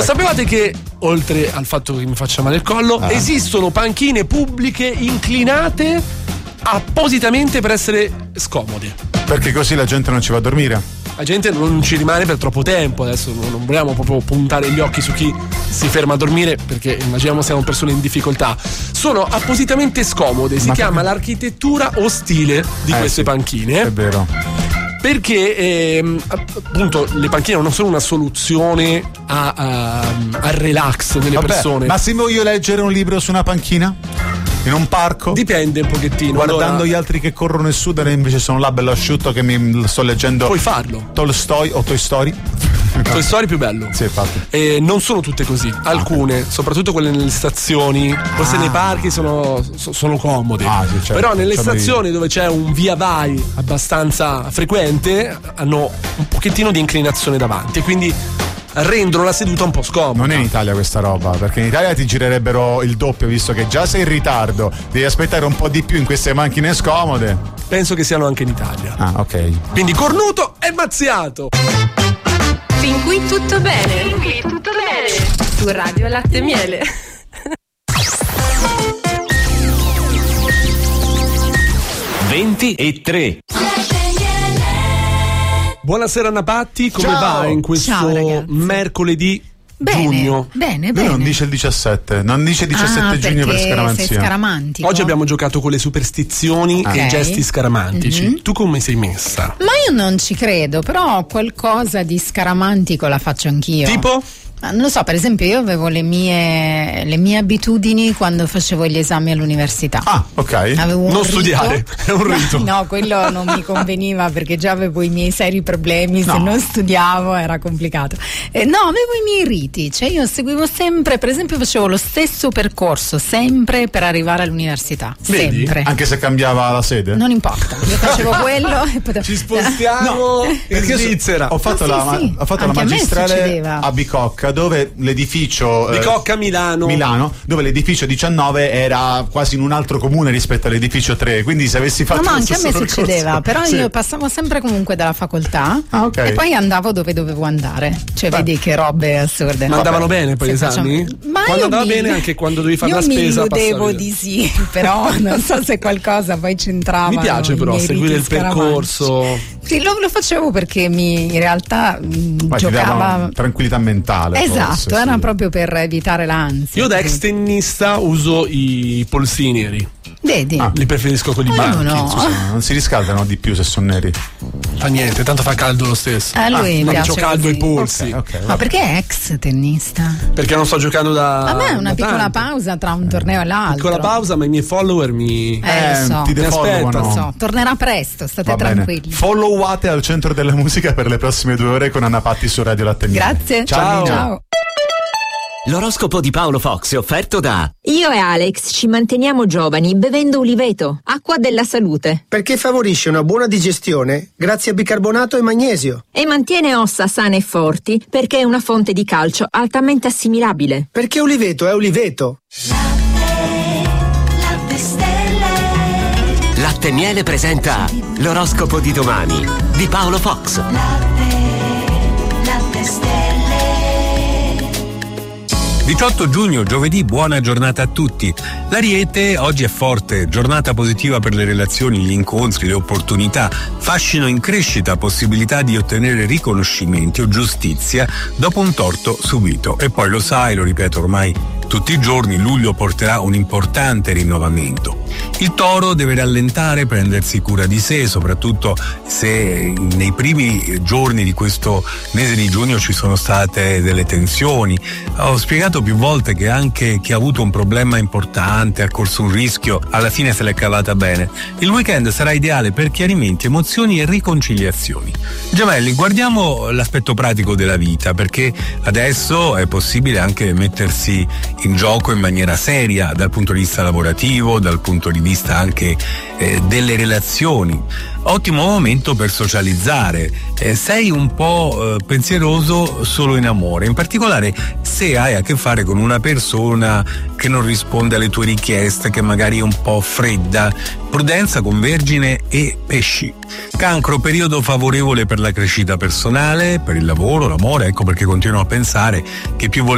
Sapevate che, oltre al fatto che mi faccia male il collo, esistono panchine pubbliche inclinate appositamente per essere scomode? Perché così la gente non ci va a dormire? La gente non ci rimane per troppo tempo. Adesso non vogliamo proprio puntare gli occhi su chi si ferma a dormire, perché immaginiamo siamo persone in difficoltà. Sono appositamente scomode, si chiama l'architettura ostile di queste panchine. È vero. Perché appunto le panchine non sono una soluzione al relax delle persone. Ma se voglio leggere un libro su una panchina? In un parco? Dipende un pochettino. Guardando gli altri che corrono e sudano, invece sono là bello asciutto che mi sto leggendo. Puoi farlo. Tolstoi o Toy Story. Toy Story più bello. Sì, infatti. Non sono tutte così. Alcune, soprattutto quelle nelle stazioni, forse nei parchi sono comode. Sì, certo. Però nelle stazioni dove c'è un via vai abbastanza frequente hanno un pochettino di inclinazione davanti e quindi rendono la seduta un po' scomoda. Non è in Italia questa roba, perché in Italia ti girerebbero il doppio, visto che già sei in ritardo, devi aspettare un po' di più in queste macchine scomode. Penso che siano anche in Italia. Ok. Quindi cornuto e mazziato. Fin qui tutto bene. Su Radio Latte e Miele. e 3. Buonasera Anna Patti, come va in questo mercoledì giugno? Bene. Lui non dice il 17, non dice 17 giugno per scaramanzia. Sei scaramantico. Oggi abbiamo giocato con le superstizioni e i gesti scaramantici. Tu come sei messa? Ma io non ci credo, però qualcosa di scaramantico la faccio anch'io. Tipo? Non lo so, per esempio io avevo le mie abitudini quando facevo gli esami all'università. Ok. Avevo non studiare, è un rito. No, quello non mi conveniva perché già avevo i miei seri problemi, se non studiavo era complicato. No, avevo i miei riti, cioè io seguivo sempre, per esempio facevo lo stesso percorso sempre per arrivare all'università. Vedi? Sempre. Anche se cambiava la sede? Non importa, io facevo quello e potevo... Ci spostiamo in Svizzera. Ho fatto la magistrale a Bicocca, dove l'edificio Bicocca Milano, dove l'edificio 19 era quasi in un altro comune rispetto all'edificio 3, quindi se avessi fatto ma lo anche a stesso me percorso, succedeva, però io passavo sempre comunque dalla facoltà e poi andavo dove dovevo andare, cioè vedi che robe assurde. Ma andavano bene poi gli esami? Ma quando andava bene anche quando dovevi fare la spesa? Io mi illudevo di sì, però non so se qualcosa poi c'entrava. Mi piace però seguire il percorso. Sì, lo facevo perché in realtà giocava tranquillità mentale. Esatto, forse, era proprio per evitare l'ansia. Io da ex tennista uso i polsini neri. Vedi? Li preferisco con i banchi. Non si riscaldano di più se sono neri. Fa niente, tanto fa caldo lo stesso. A lui ma piace c'ho caldo così. ai polsi. Okay, ma perché è ex tennista? Perché non sto giocando da. Vabbè, una piccola tanto. pausa tra un torneo e l'altro. Piccola pausa, ma i miei follower mi ti aspettano. So. Tornerà presto, state tranquilli. Followate al centro della musica per le prossime 2 ore con Anna Patti su Radio Latte e Miele. Grazie. Ciao. L'oroscopo di Paolo Fox è offerto da Io e Alex ci manteniamo giovani bevendo Uliveto, acqua della salute. Perché favorisce una buona digestione grazie a bicarbonato e magnesio. E mantiene ossa sane e forti perché è una fonte di calcio altamente assimilabile. Perché Uliveto è Uliveto. Latte e Miele presenta l'oroscopo di domani di Paolo Fox. 18 giugno, giovedì, buona giornata a tutti. L'Ariete oggi è forte, giornata positiva per le relazioni, gli incontri, le opportunità, fascino in crescita, possibilità di ottenere riconoscimenti o giustizia dopo un torto subito. E poi lo sai, lo ripeto ormai tutti i giorni, luglio porterà un importante rinnovamento. Il Toro deve rallentare, prendersi cura di sé, soprattutto se nei primi giorni di questo mese di giugno ci sono state delle tensioni. Ho spiegato più volte che anche chi ha avuto un problema importante, ha corso un rischio, alla fine se l'è cavata bene. Il weekend sarà ideale per chiarimenti, emozioni e riconciliazioni. Gemelli, guardiamo l'aspetto pratico della vita, perché adesso è possibile anche mettersi in gioco in maniera seria dal punto di vista lavorativo, dal punto di vista anche delle relazioni. Ottimo momento per socializzare. Sei un po' pensieroso solo in amore, in particolare se hai a che fare con una persona che non risponde alle tue richieste, che magari è un po' fredda. Prudenza con Vergine e Pesci. Cancro, periodo favorevole per la crescita personale, per il lavoro, l'amore, ecco perché continuo a pensare che più